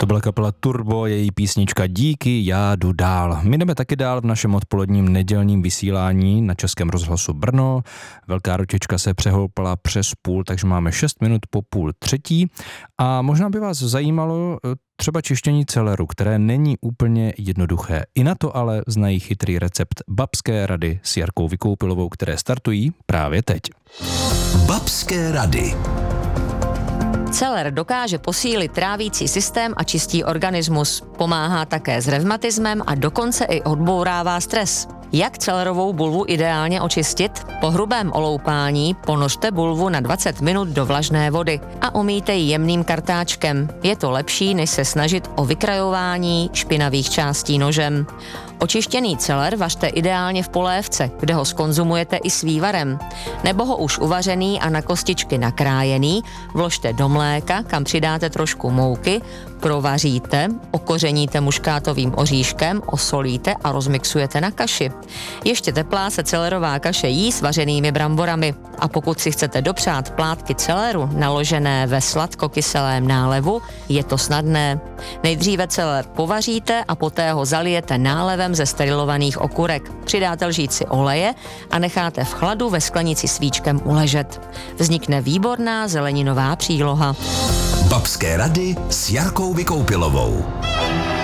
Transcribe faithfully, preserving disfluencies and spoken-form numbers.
To byla kapela Turbo, její písnička Díky, já jdu dál. My jdeme taky dál v našem odpoledním nedělním vysílání na Českém rozhlasu Brno. Velká ručička se přehoupala přes půl, takže máme šest minut po půl třetí. A možná by vás zajímalo třeba čištění celeru, které není úplně jednoduché. I na to ale znají chytrý recept Babské rady s Jarkou Vykoupilovou, které startují právě teď. Babské rady. Celer dokáže posílit trávící systém a čistí organismus. Pomáhá také s revmatismem a dokonce i odbourává stres. Jak celerovou bulvu ideálně očistit? Po hrubém oloupání ponořte bulvu na dvacet minut do vlažné vody a umýjte ji jemným kartáčkem. Je to lepší, než se snažit o vykrajování špinavých částí nožem. Očištěný celer vařte ideálně v polévce, kde ho skonzumujete i s vývarem. Nebo ho už uvařený a na kostičky nakrájený vložte do mléka, kam přidáte trošku mouky, provaříte, okořeníte muškátovým oříškem, osolíte a rozmixujete na kaši. Ještě teplá se celerová kaše jí s vařenými bramborami. A pokud si chcete dopřát plátky celeru naložené ve sladkokyselém nálevu, je to snadné. Nejdříve celer povaříte a poté ho zalijete nálevem ze sterilovaných okurek. Přidáte lžíci oleje a necháte v chladu ve sklenici s víčkem uležet. Vznikne výborná zeleninová příloha. Babské rady s Jarkou Vykoupilovou.